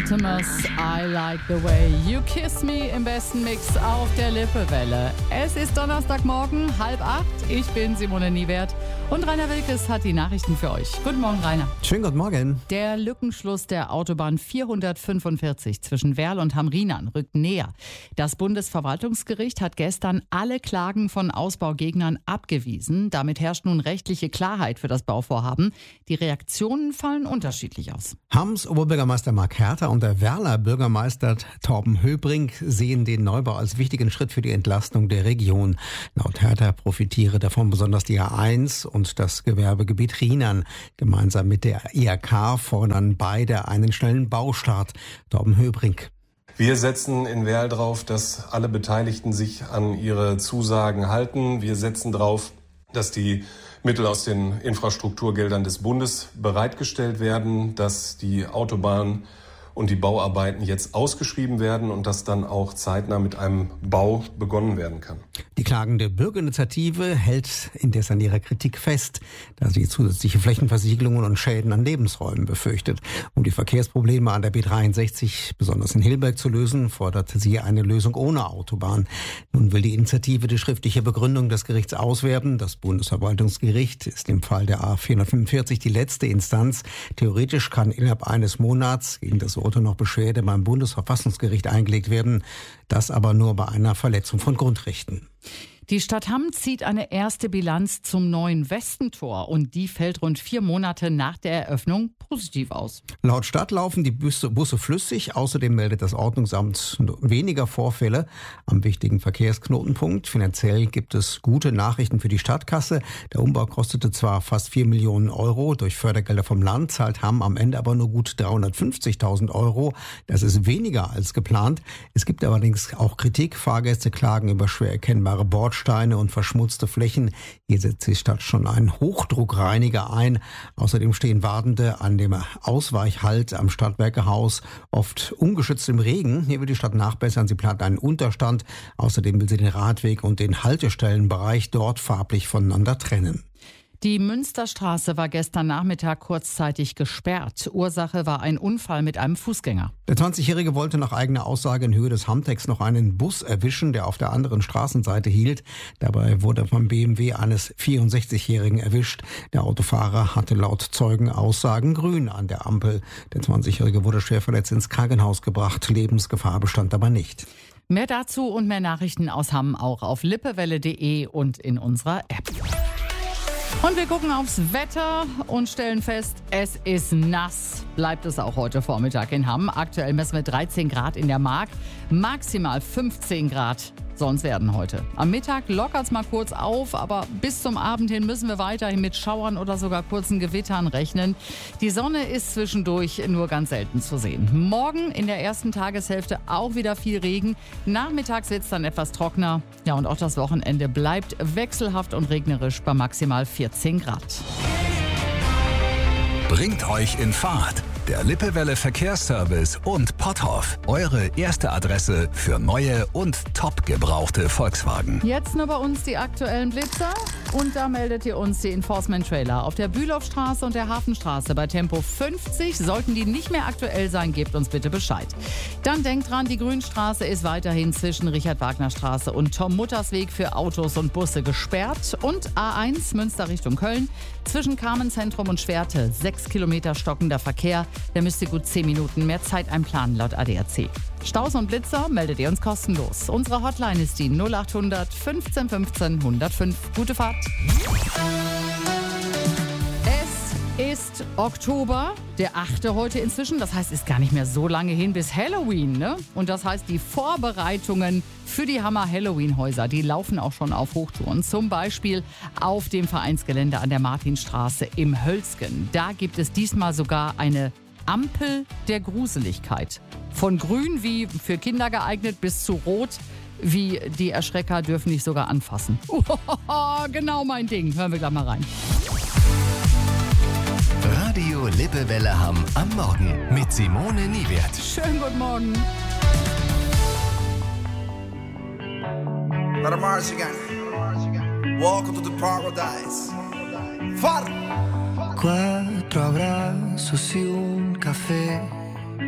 Optimus, I like the way you kiss me im besten Mix auf der Lippewelle. Es ist Donnerstagmorgen, 7:30. Ich bin Simone Niewert und Rainer Wilkes hat die Nachrichten für euch. Guten Morgen, Rainer. Schönen guten Morgen. Der Lückenschluss der Autobahn 445 zwischen Werl und Hamrinern rückt näher. Das Bundesverwaltungsgericht hat gestern alle Klagen von Ausbaugegnern abgewiesen. Damit herrscht nun rechtliche Klarheit für das Bauvorhaben. Die Reaktionen fallen unterschiedlich aus. Hams Oberbürgermeister Marc Herter und der Werler Bürgermeister Torben Höbrink sehen den Neubau als wichtigen Schritt für die Entlastung der Region. Laut Herter profitiere davon besonders die A1 und das Gewerbegebiet Rheinern. Gemeinsam mit der IHK fordern beide einen schnellen Baustart. Torben Höbrink. Wir setzen in Werl drauf, dass alle Beteiligten sich an ihre Zusagen halten. Wir setzen drauf, dass die Mittel aus den Infrastrukturgeldern des Bundes bereitgestellt werden, dass die Autobahn und die Bauarbeiten jetzt ausgeschrieben werden und dass dann auch zeitnah mit einem Bau begonnen werden kann. Die klagende Bürgerinitiative hält indes an ihrer Kritik fest, da sie zusätzliche Flächenversiegelungen und Schäden an Lebensräumen befürchtet. Um die Verkehrsprobleme an der B63, besonders in Hilberg, zu lösen, forderte sie eine Lösung ohne Autobahn. Nun will die Initiative die schriftliche Begründung des Gerichts auswerten. Das Bundesverwaltungsgericht ist im Fall der A445 die letzte Instanz. Theoretisch kann innerhalb eines Monats gegen das Urteil noch Beschwerde beim Bundesverfassungsgericht eingelegt werden. Das aber nur bei einer Verletzung von Grundrechten. Die Stadt Hamm zieht eine erste Bilanz zum neuen Westentor und die fällt rund 4 Monate nach der Eröffnung positiv aus. Laut Stadt laufen die Busse flüssig. Außerdem meldet das Ordnungsamt weniger Vorfälle am wichtigen Verkehrsknotenpunkt. Finanziell gibt es gute Nachrichten für die Stadtkasse. Der Umbau kostete zwar fast 4 Millionen Euro. Durch Fördergelder vom Land zahlt Hamm am Ende aber nur gut 350.000 Euro. Das ist weniger als geplant. Es gibt allerdings auch Kritik. Fahrgäste klagen über schwer erkennbare Bordsteine und verschmutzte Flächen. Hier setzt die Stadt schon einen Hochdruckreiniger ein. Außerdem stehen Wartende an dem Ausweichhalt am Stadtwerkehaus, oft ungeschützt im Regen. Hier will die Stadt nachbessern. Sie plant einen Unterstand. Außerdem will sie den Radweg und den Haltestellenbereich dort farblich voneinander trennen. Die Münsterstraße war gestern Nachmittag kurzzeitig gesperrt. Ursache war ein Unfall mit einem Fußgänger. Der 20-Jährige wollte nach eigener Aussage in Höhe des Hamtecks noch einen Bus erwischen, der auf der anderen Straßenseite hielt. Dabei wurde vom BMW eines 64-Jährigen erwischt. Der Autofahrer hatte laut Zeugenaussagen grün an der Ampel. Der 20-Jährige wurde schwer verletzt ins Krankenhaus gebracht. Lebensgefahr bestand aber nicht. Mehr dazu und mehr Nachrichten aus Hamm auch auf lippewelle.de und in unserer App. Und wir gucken aufs Wetter und stellen fest, es ist nass. Bleibt es auch heute Vormittag in Hamm. Aktuell messen wir 13 Grad in der Mark. Maximal 15 Grad sollen es werden heute. Am Mittag lockert es mal kurz auf, aber bis zum Abend hin müssen wir weiterhin mit Schauern oder sogar kurzen Gewittern rechnen. Die Sonne ist zwischendurch nur ganz selten zu sehen. Morgen in der ersten Tageshälfte auch wieder viel Regen. Nachmittags wird es dann etwas trockener. Ja, und auch das Wochenende bleibt wechselhaft und regnerisch bei maximal 14 Grad. Bringt euch in Fahrt. Der Lippewelle Verkehrsservice und Potthoff. Eure erste Adresse für neue und top gebrauchte Volkswagen. Jetzt nur bei uns die aktuellen Blitzer. Und da meldet ihr uns die Enforcement-Trailer auf der Bülowstraße und der Hafenstraße bei Tempo 50. Sollten die nicht mehr aktuell sein, gebt uns bitte Bescheid. Dann denkt dran, die Grünstraße ist weiterhin zwischen Richard-Wagner-Straße und Tom-Mutters-Weg für Autos und Busse gesperrt. Und A1 Münster Richtung Köln zwischen Carmenzentrum und Schwerte 6 Kilometer stockender Verkehr. Da müsst ihr gut 10 Minuten mehr Zeit einplanen laut ADAC. Staus und Blitzer meldet ihr uns kostenlos. Unsere Hotline ist die 0800 15 15 105. Gute Fahrt. Es ist Oktober, der 8. heute inzwischen. Das heißt, es ist gar nicht mehr so lange hin bis Halloween, ne? Und das heißt, die Vorbereitungen für die Hammer-Halloween-Häuser, die laufen auch schon auf Hochtouren. Zum Beispiel auf dem Vereinsgelände an der Martinstraße im Hölzgen. Da gibt es diesmal sogar eine Ampel der Gruseligkeit. Von grün wie für Kinder geeignet bis zu rot wie die Erschrecker dürfen dich sogar anfassen. Genau mein Ding. Hören wir gleich mal rein. Radio Lippewelle Hamm am Morgen mit Simone Niewert. Schönen guten Morgen. Let 'em march again. Welcome to the paradise. Far. 4 abrazos y un café.